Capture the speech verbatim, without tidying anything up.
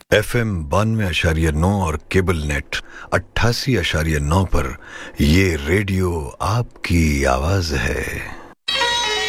F M बानवे अशारिया नौ और केबल नेट अट्ठासी अशारिया नौ पर ये रेडियो आपकी आवाज है।